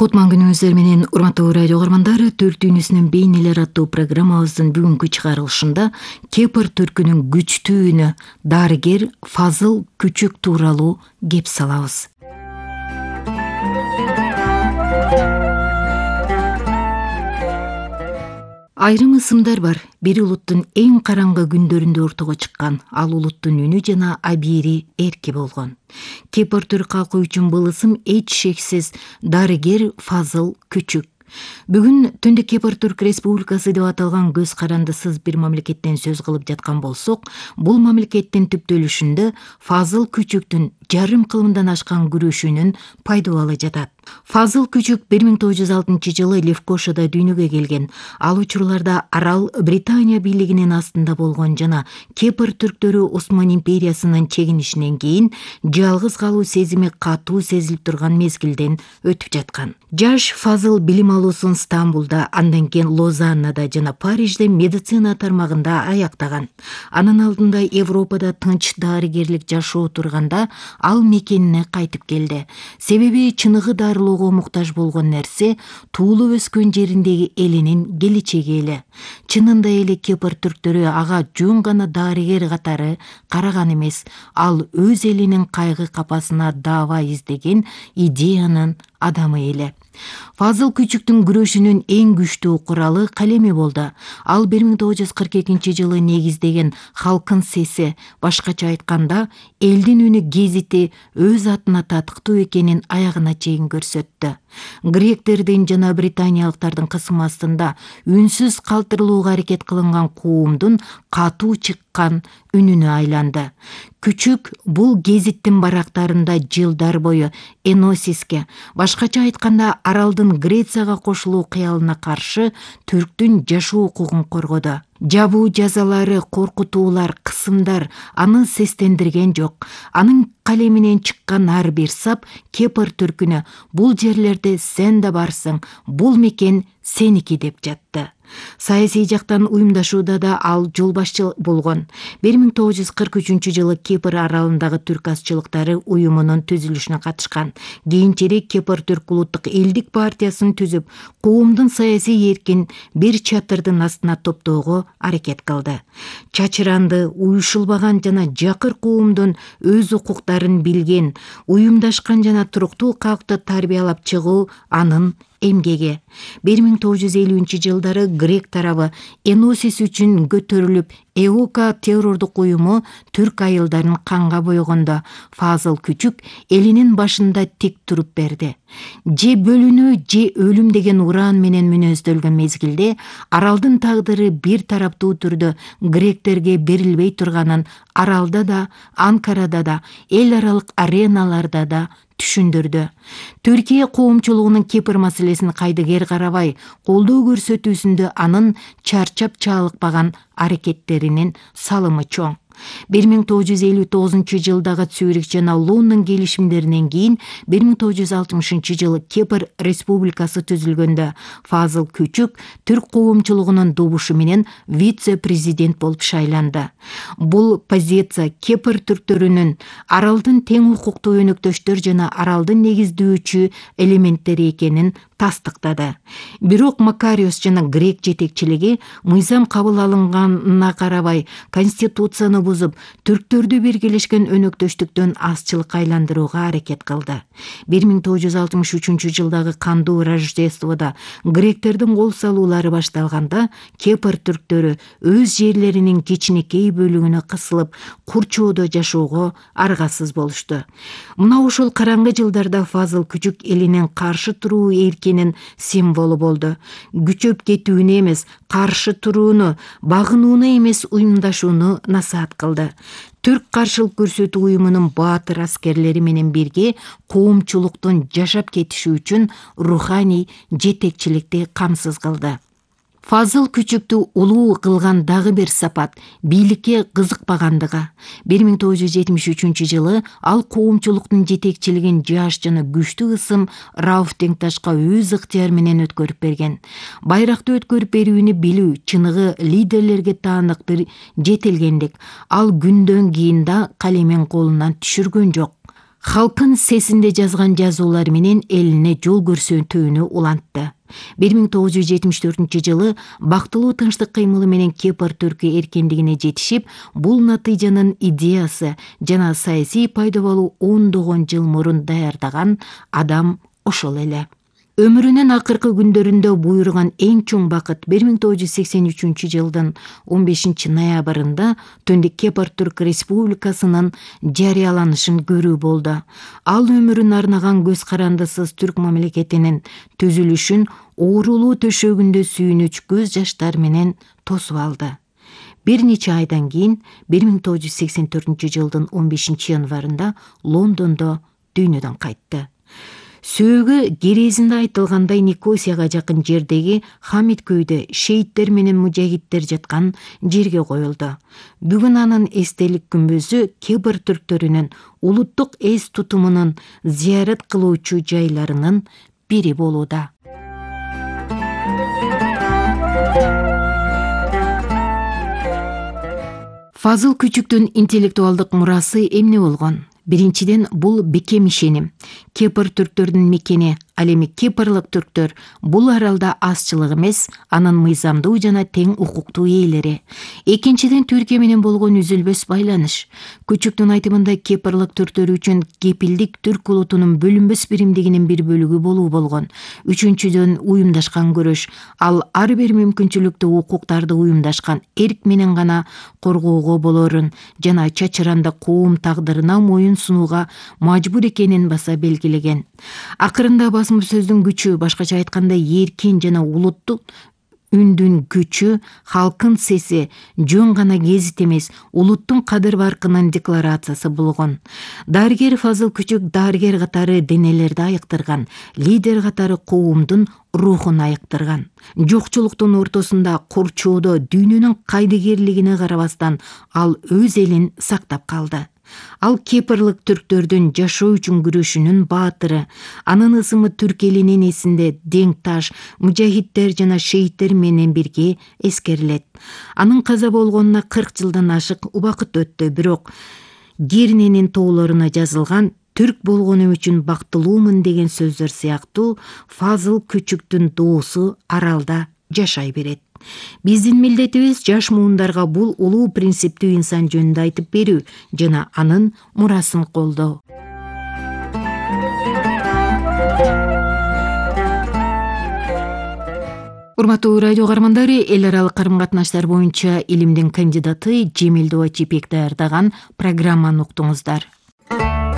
Кутман күнүңүздөр менен урматтуу радио угармандар, Төрт дүйнөсүнүн бейнелер аттуу программабыздын бүгүнкү чыгарылышында Кипр түркүнүн күчтүү үнү дарыгер Фазыл Күчүк тууралуу кеп салабыз. Айрым ысымдар бар. Бир улуттун эң караңгы күндөрүндө ортого чыккан. Ал улуттун үнү жана абийири эрки болгон. Кипр түрк калкы үчүн бул ысым эч шексиз дарыгер Фазыл Күчүк. Бүгүн Түндүк Кипр Түрк Республикасы деп аталган көз карандысыз бир мамлекеттен сөз кылып жаткан болсок, бул мамлекеттин түптөлүшүндө Фазыл Күчүктүн жарым кылымдан ашкан күрөшүнүн пайдубалы жатат. Фазыл Күчүк 1906 жылы Левкошада дүйнөгө келген. Ал учурларда арал Британия бийлигинин астында болгон жана Кипр түрктөрү Осман империясынын чегинишинен кийин жалгыз калуу сезими катуу сезилип турган мезгилден өтүп жаткан. Жаш Фазыл билим алуусун Стамбулда, андан кийин Лозаннада жана Парижде медицина тармагында аяктаган. Анын алдында Европада тынч дарыгерлик жашоо турганда ал мекенине кайтып келди. Себеби чыныгы дарылоого муктаж болгон нерсе туулуп өскөн жериндеги элинин келечеги эле. Чынында эле Кипр түрктөрү ага жөн гана дарыгер катары караган эмес, ал өз элинин кайгы капасына даава издеген идеянын адамы эле. Фазыл Күчүктүн күрөшүнүн эң күчтүү куралы калеми болду. Ал 1942 жылы негиздеген Халкын сеси, башкача айтканда, элдин үнү гезити өз атына татыктуу экенин аягына чейин көрсөттү. Гректердин жана британиялыктардын кысымы астында үнсүз калтырылууга аракет кылынган куумдун катуу чыккан үнүнө айланды. Күчүк бул гезиттин барактарында жылдар бою Эносиске, башкача айтканда аралдын Грецияга кошулуу кыялына каршы түрктүн жашоо укугун коргоду. Жабуу жазалары, коркутуулар, кысымдар аны сестендирген жок. Анын калеминен чыккан ар бир сап Кипр түркүнө бул жерлерде сен да барсың, бул мекен сеники деп жатты. Саясий жактан уюмдашууда да ал жол башчы болгон. 1943 жылы Кипр аралындагы түрк азчылыктары уюмунун түзүлүшүнө катышкан. Кийинчерээк Кипр түрк улуттук элдик партиясын түзүп, коомдун саясий эркин бир чатырдын астына топтоого аракет кылды. Чачыранды, уюшулбаган жана жакыр коомдун өз укуктарын билген, уюмдашкан жана туруктуу калкты тарбиялап чыгуу анын эмгеги. 1950 жылдары грек тарабы Эносис үчүн көтөрүлүп, Эока террордук уюму түрк айылдарын канга бойгондо Фазыл Күчүк элинин башында тик туруп берди. Же бөлүнүү, же өлүм деген уран менен мүнөздөлгөн мезгилде аралдын тагдыры бир тараптуу түрдө гректерге берилбей турганын аралда да, Анкарада да, эл аралык ареналарда да түшүндүрдү. Түркия коомчулугунун Кипр маселесин кайдыгер карабай, колдоо көрсөтүүсүндө анын чарчап чалыкпаган аракеттеринин салымы чоң. 1959 жылдагы Цюрих жана Лондон келишимдеринен кийин 1960 жылы Кипр Республикасы түзүлгөндө Фазыл Күчүк түрк коомчулугунун добушу менен вице-президент болуп шайланды. Бул позиция Кипр түрктөрүнүн аралдын тең укуктуу өнөктөштөр жана аралдын негиздөөчү элементтери экенин тастыктады. Бирок Макариос жана грек жетекчилиги мыйзам кабыл алынганына карабай конституцияны бузуп, түрктөрдү биргелешкен өнөктөштүктөн азчылыкка айландырууга аракет кылды. 1963 жылдагы кандуу Рождестводо гректердин кол салуулары башталганда Кипр түрктөрү өз жерлеринин кичинекей бөлүгүнө кысылып, курчоодо жашоого аргасыз болушту. Мына ошол караңгы жылдарда Фазыл Күчүк элинин каршы туруу эркинин символу болду. Күчөп кетүүнү эмес, каршы турууну, багынууну эмес, уюмдашууну насаат кылды. Түрк каршылык көрсөтүү уюмунун баатыр аскерлери менен бирге коомчулуктун жашап кетиши үчүн руханий жетекчиликти камсыз кылды. Фазыл Күчүктү улуу кылган дагы бир сапат бийликке кызыкпагандыгы. 1973 жылы ал коомчулуктун жетекчилигин жаш жана күчтүү ысым Рауф Теңташка өз ыктыяры менен өткөрүп берген. Байракты өткөрүп берүүнү билүү чыныгы лидерлерге таандыктыр жетилгендик. Ал күндөн кийин да калемин колунан түшүргөн жок. Халкын сесинде жазган жазуулары менен элине жол көрсөтүүнү улантты. 1974 жылы бактылуу тынчтык кыймылы менен Кипр түркү эркиндигине жетишип, бул натыйжанын идеясы жана саясий пайда болуу ондогон жыл мурун даярдаган адам ошол эле. Өмүрүнүн акыркы күндөрүндө буйруган эң чоң бакыт 1983 жылдын 15 ноябрында Түндүк Кипр Түрк Республикасынын жарыяланышын көрүү болду. Ал өмүрүн арнаган көз карандысыз түрк мамлекетинин түзүлүшүн оорулуу төшөгүндө сүйүнүч көз жаштары менен тосуп алды. Бир нече айдан кийин 1984 жылдын 15 январында Лондондо дүйнөдөн кайтты. Сөөгү керезинде айтылгандай Никосияга жакын жердеги Хамид кöyдө шейиттер менен мужахидтер жаткан жерге коюлду. Бүгүн анын эстелик күмбөзү Кипр түрктөрүнүн улуттук эс тутумунун зыярат кылуучу жайларынын бири болууда. Фазыл Күчүктүн интеллектуалдык мурасы эмне болгон? Биринчиден, бул бекем ишеним. Кипр түрктөрдүн мекени, ал эми кипрлык түрктөр бул аралда азчылык эмес, анын мыйзамдуу жана тең укуктуу ээлери. Экинчиден, Түркия менен болгон үзүлбөс байланыш. Күчүктүн айтымында кипрлык түрктөр үчүн кепилдик түрк улутунун бөлүнбөс биримдигинин бир бөлүгү болуу болгон. Үчүнчүдөн, уюмдашкан күрөш. Ал ар бир мүмкүнчүлүктүү укуктарды уюмдашкан эрк менен гана коргоого болорун жана чачыранда коом тагдырына моюн сунууга мажбур экенин баса белгилеген. Акырында басма сөздүн күчү, башкача айтканда эркин жана улуттук үндүн күчү, халкын сеси жөн гана гезит эмес, улуттун кадыр баркынын декларациясы болгон. Дарыгер Фазыл Күчүк дарыгер катары денелерди айыктырган, лидер катары коомдун рухун айыктырган. Жокчулуктун ортосунда, курчоодо, дүйнөнүн кайдыгерлигине карабастан ал өз элин сактап калды. Ал кипрлык түрктөрдүн жашоо үчүн күрөшүнүн баатыры. Анын ысымы түрк элинин эсинде Деңташ, мужахидтер жана шейиттер менен бирге эскерилет. Анын каза болгонуна 40 жылдан ашык убакыт өттү, бирок Гирненин тоолоруна жазылган түрк болгонум үчүн бактылуумун деген сөздөр сыяктуу Фазыл Күчүктүн доосу аралда жашай берет. Биздин милдетибиз жаш муундарга бул улуу принциптүү инсан жөнүндө айтып берүү жана анын мурасын колдоо. Урматтуу радио каармандары, эл аралык карым-катнаштар боюнча илимдин кандидаты Жемил Дубачипек даярдаган программаны уктуңуздар.